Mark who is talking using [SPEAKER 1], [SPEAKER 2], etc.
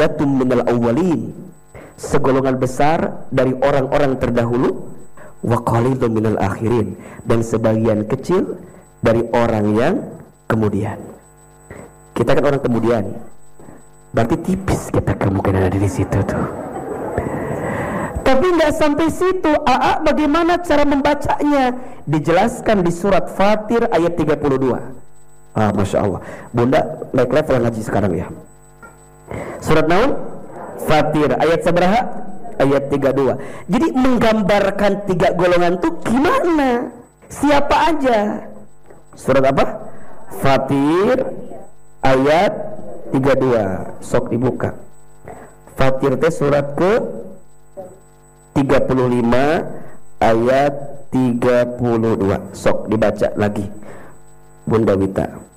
[SPEAKER 1] minal awwalin, segolongan besar dari orang-orang terdahulu, wa qalilun minal akhirin, dan sebagian kecil dari orang yang kemudian. Kita kan orang kemudian, berarti tipis kita kemungkinan ada di situ tuh. Tapi nggak sampai situ. Bagaimana cara membacanya? Dijelaskan di surat Fatir ayat 32. Masya Allah, Bunda naik level ngaji sekarang ya. Surat naun? Fatir ayat seberapa? Ayat 32. Jadi menggambarkan tiga golongan itu gimana? Siapa aja? Surat apa? Fatir ayat 32. Sok dibuka. Fatir teh surat ke 35 ayat 32. Sok dibaca lagi Bunda Wita.